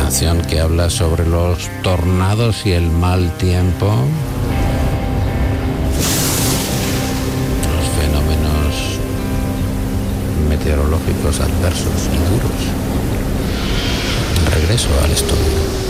continuación, que habla sobre los tornados y el mal tiempo, los fenómenos meteorológicos adversos y duros. Regreso al estudio.